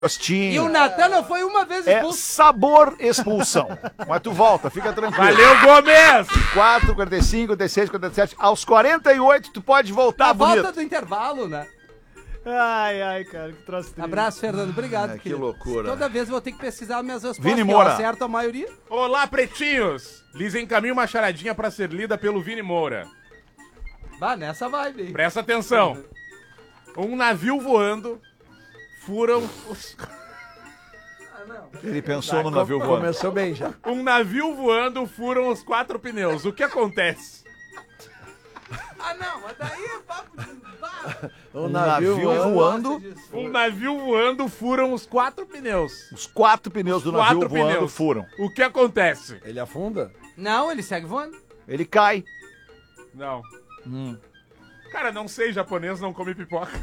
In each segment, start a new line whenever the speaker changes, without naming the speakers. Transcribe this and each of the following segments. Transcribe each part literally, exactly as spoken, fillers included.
Gostinho.
E o Natan não foi uma vez
É
expulso.
sabor expulsão. Mas tu volta, fica tranquilo.
Valeu, Gomes!
quatro, quarenta e cinco, quarenta e seis, quarenta e sete. Aos quarenta e oito, tu pode voltar,
Na
bonito.
volta do intervalo, né?
Ai, ai, cara, que troço triste.
Abraço, Fernando. Obrigado,
É, que
querido.
loucura.
Toda vez eu vou ter que pesquisar minhas respostas.
Vini
que eu
Moura.
acerto a maioria.
Olá, pretinhos! Lhes encaminho uma charadinha pra ser lida pelo Vini Moura.
Bah, nessa vibe aí.
Presta atenção. Um navio voando furam os...
Ele pensou no navio voando.
Começou bem já.
Um navio voando furam os quatro pneus. O que acontece?
Ah, não, mas daí é papo de... Bah.
Um
navio voando.
Um navio voando furam os quatro pneus.
Os quatro pneus do navio
Quatro
voando
pneus.
furam.
O que acontece?
Ele afunda?
Não, ele segue voando.
Ele cai.
Não. Cara, não sei, japonês não come pipoca.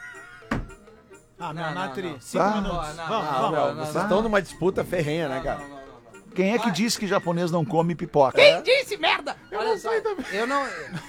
Ah, meu,
Não, não,
Natri,
não.
cinco
Ah.
minutos.
Não, não,
vamos,
não,
vamos.
não,
Vocês
não.
estão numa disputa ferrenha, né, cara?
Quem é que disse que japonês não come pipoca?
Quem disse, merda? Olha só, eu não...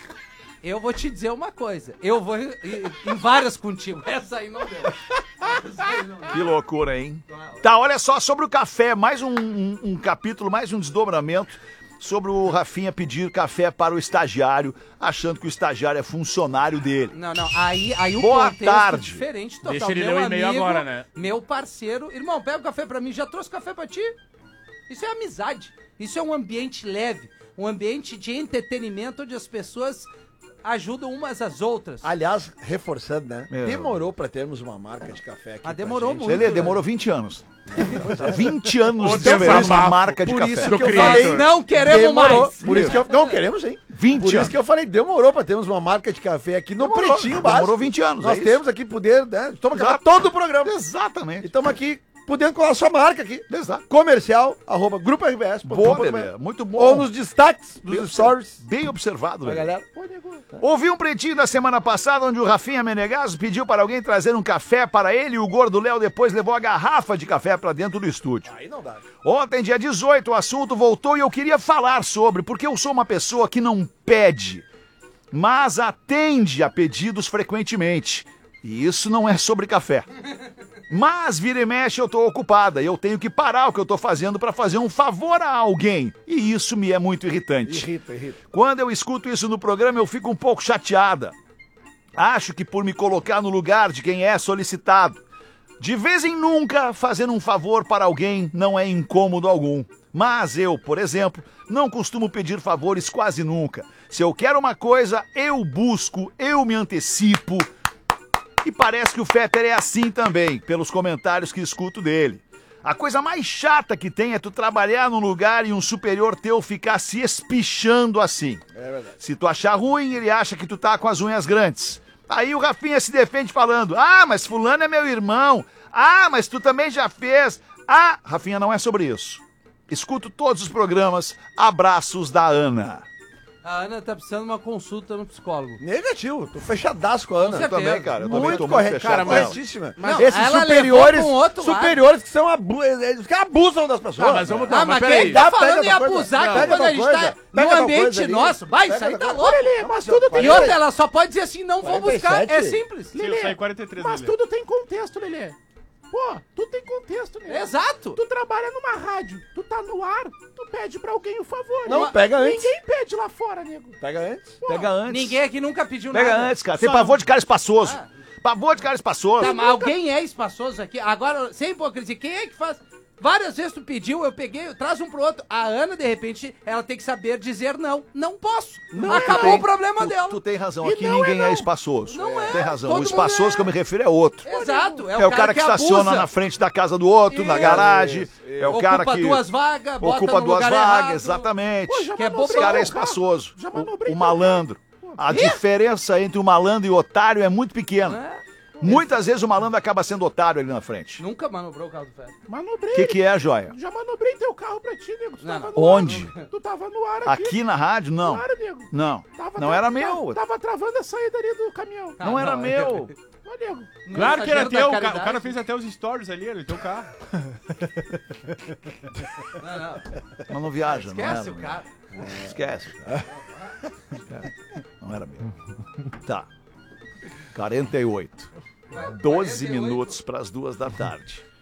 Eu vou te dizer uma coisa. Eu vou em, em várias contigo. Essa aí não deu. Essa aí não deu.
Que loucura, hein? Tá, olha só, sobre o café, mais um, um- um capítulo, mais um desdobramento sobre o Rafinha pedir café para o estagiário, achando que o estagiário é funcionário dele.
Não, não. Aí, aí o
Boa
contexto
tarde.
é diferente total.
Deixa ele
meu
ler o e-mail
amigo,
agora, né?
Meu parceiro. Irmão, pega o café pra mim. Já trouxe café pra ti? Isso é amizade. Isso é um ambiente leve. Um ambiente de entretenimento onde as pessoas ajudam umas às outras.
Aliás, reforçando, né?
É.
Demorou pra termos uma marca de café aqui.
Ah,
com a
demorou
gente.
muito.
Ele demorou vinte anos. vinte anos
Ô,
esperando
desabafo.
uma marca de
Por
café.
isso
Do
que eu
criador.
falei...
Não queremos
Demorou.
mais.
Por isso que eu... Não queremos, hein?
vinte
Por
anos.
isso que eu falei, demorou pra termos uma marca de café aqui no
Demorou,
Pretinho Básico.
demorou vinte anos,
Nós
é isso.
temos aqui poder, né? Estamos
Exato.
café todo o programa. E
Exatamente.
estamos aqui podendo colar sua marca aqui.
Exato.
Comercial, arroba grupo R B S.
Boa, Lelê. Muito bom.
Ou nos destaques
Bem
dos stories
Bem observado,
da
Lelê.
galera.
Ouvi um pretinho da semana passada onde o Rafinha Menegaso pediu para alguém trazer um café para ele e o gordo Léo depois levou a garrafa de café para dentro do estúdio.
Aí não dá.
Ontem, dia dezoito, o assunto voltou e eu queria falar sobre, porque eu sou uma pessoa que não pede, mas atende a pedidos frequentemente. E isso não é sobre café. Mas vira e mexe eu tô ocupada e eu tenho que parar o que eu tô fazendo para fazer um favor a alguém. E isso me é muito irritante.
Irrita, irrita.
Quando eu escuto isso no programa, eu fico um pouco chateada. Acho que por me colocar no lugar de quem é solicitado. De vez em nunca, fazer um favor para alguém não é incômodo algum. Mas eu, por exemplo, não costumo pedir favores quase nunca. Se eu quero uma coisa, eu busco, eu me antecipo. E parece que o Fetter é assim também, pelos comentários que escuto dele. A coisa mais chata que tem é tu trabalhar num lugar e um superior teu ficar se espichando assim.
É verdade.
Se tu achar ruim, ele acha que tu tá com as unhas grandes. Aí o Rafinha se defende falando, ah, mas fulano é meu irmão. Ah, mas tu também já fez. Ah, Rafinha, não é sobre isso. Escuto todos os programas. Abraços da Ana.
A Ana tá precisando de uma consulta no psicólogo.
Negativo, tô fechadaço com a Ana.
Com certeza.
Também, cara. Eu também
Muito
tô
correto,
fechado
cara,
com ela.
corretíssima.
Não,
Esses
ela
superiores,
levou pra um outro lado.
superiores que são abu eles que abusam das pessoas.
Tá, mas vamos
Ah,
dar,
mas
mas
quem
peraí.
tá
Dá,
falando
pega
em
tua coisa.
abusar
Não,
quando
pega
a
tua
gente
coisa.
tá
Pega
no
tua
ambiente
coisa ali.
nosso? Vai, isso
Pega
aí tá
tua
louco.
coisa. Mas tudo tem...
E outra, ela só pode dizer assim, não vou
quarenta e
buscar.
sete.
É simples.
Sim, eu saí quarenta e três,
Mas
Lelê.
tudo tem contexto, Lelê. Pô, tudo tem contexto, Lelê.
Exato.
Tu trabalha numa rádio, tu tá no ar, tu pede pra alguém o favor.
Não,
Uma-
pega antes.
Ninguém pede lá fora, nego.
Pega antes.
Pega antes.
Ninguém aqui nunca pediu
Pega
nada.
antes, cara. Tem pavor de cara espaçoso.
Ah.
Pavor de cara espaçoso.
Tá, mas alguém é espaçoso aqui. Agora, sem hipocrisia, quem é que faz? Várias vezes tu pediu, eu peguei, traz um pro outro. A Ana, de repente, ela tem que saber dizer não. Não posso. Acabou o problema
tu,
dela.
Tu tem razão,
E
aqui
não
ninguém
é
é,
não.
espaçoso.
Não é.
Tem razão.
Todo
O
mundo
espaçoso
é.
que eu me refiro é outro.
Exato.
É o cara que, estaciona
abusa.
na frente da casa do outro, na
Isso,
garagem. É o
Ocupa
cara que
duas vagas, bota
ocupa
no
duas
lugar
vagas,
errado.
exatamente.
Pô, já
Que é
manobrei
Esse cara é
teu
espaçoso.
carro. Já
O,
manobrei
o
teu
malandro. A diferença entre o malandro e o otário é muito pequena.
É.
Muitas vezes o malandro acaba sendo otário ali na frente.
Nunca manobrou o carro do Fred.
O
Manobrei.
que, que é, joia?
Já manobrei teu carro pra ti, nego. Tu
Não,
tava
não.
no ar.
Onde?
Tu tava no ar aqui.
Aqui na rádio, não.
Claro, nego.
Não.
Tava
Não
tra-
era
tava-
meu.
Tava travando a saída ali do caminhão.
Ah,
Não era
não,
meu.
Ô, nego.
Claro que era
Mensageiro da
teu, o ca- o
caridade.
cara fez até os stories ali, ele teu carro.
Não, não.
Mas não viaja, não
Esquece
era.
o cara.
Esquece. cara. Não era meu. Tá. quarenta e oito. doze
quarenta e oito.
minutos para as duas da tarde.